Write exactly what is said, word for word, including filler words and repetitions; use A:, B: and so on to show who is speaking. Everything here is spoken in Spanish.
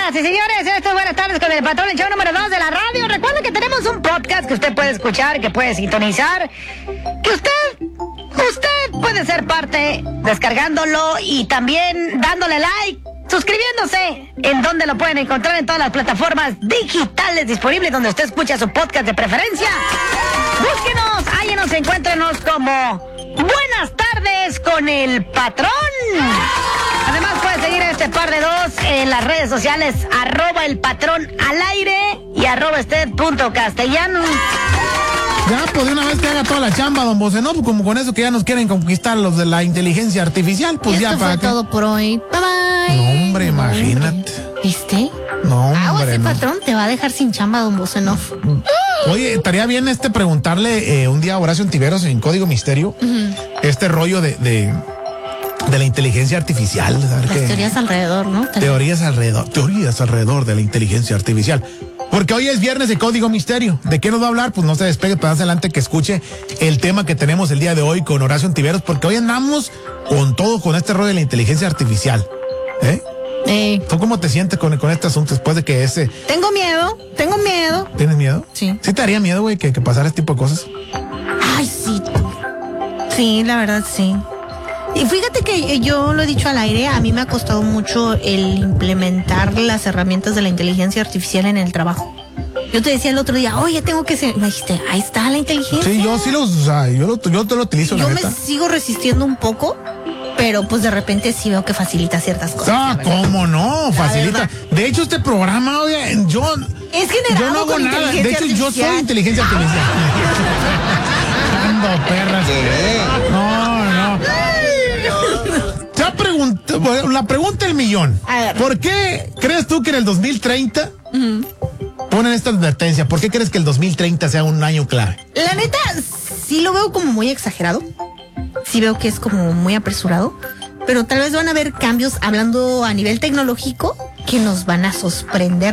A: Señoras y señores, esto es Buenas Tardes con el Patrón, el show número dos de la radio. Recuerden que tenemos un podcast que usted puede escuchar, que puede sintonizar, que usted, usted puede ser parte descargándolo y también dándole like, suscribiéndose, en donde lo pueden encontrar en todas las plataformas digitales disponibles donde usted escucha su podcast de preferencia. Búsquenos, háyenos, encuéntrenos como Buenas Tardes con el Patrón. Además puede seguir a este par de dos en las redes sociales, arroba el patrón al aire y arroba usted punto castellano.
B: Ya, pues de una vez que haga toda la chamba, don Bose, ¿no? Como con eso que ya nos quieren conquistar los de la inteligencia artificial, pues
C: Esto
B: ya
C: fue
B: para que...
C: todo por hoy. Bye bye.
B: No, hombre, imagínate.
C: ¿Viste?
B: No,
C: Aguas,
B: hombre,
C: el
B: no.
C: patrón te va a dejar sin chamba, don Bosenov.
B: Oye, estaría bien este preguntarle eh, un día a Horacio Ontiveros en Código Misterio, uh-huh. este rollo de, de, de la inteligencia artificial.
C: Las
B: que,
C: teorías alrededor, ¿no?
B: Teorías alrededor, teorías alrededor de la inteligencia artificial. Porque hoy es viernes de Código Misterio. ¿De qué nos va a hablar? Pues no se despegue, para más adelante que escuche el tema que tenemos el día de hoy con Horacio Ontiveros, porque hoy andamos con todo, con este rollo de la inteligencia artificial. ¿Eh?
C: Eh.
B: ¿Tú cómo te sientes con, con este asunto después de que ese...
C: Tengo miedo, tengo miedo.
B: ¿Tienes miedo?
C: Sí.
B: ¿Sí te haría miedo, güey, que, que pasara este tipo de cosas?
C: Ay, sí. Sí, la verdad, sí. Y fíjate que yo lo he dicho al aire, a mí me ha costado mucho el implementar las herramientas de la inteligencia artificial en el trabajo. Yo te decía el otro día, oye, tengo que ser... Me dijiste, ahí está la inteligencia.
B: Sí, yo sí lo, o sea, yo, lo, yo te lo utilizo,
C: yo
B: la
C: me
B: neta.
C: sigo resistiendo un poco, pero pues de repente sí veo que facilita ciertas cosas.
B: Ah, ¿cómo no? Facilita. De hecho, este programa, oye, yo...
C: Es generado
B: yo no hago
C: con
B: nada. De
C: inteligencia
B: hecho, yo
C: artificial.
B: soy inteligencia artificial. Ando, perras. No, no. Ya pregunta, bueno, la pregunta del millón.
C: A ver.
B: ¿Por qué crees tú que en el dos mil treinta uh-huh. ponen esta advertencia? ¿Por qué crees que el dos mil treinta sea un año clave?
C: La neta, sí lo veo como muy exagerado. Sí veo que es como muy apresurado. Pero tal vez van a haber cambios hablando a nivel tecnológico que nos van a sorprender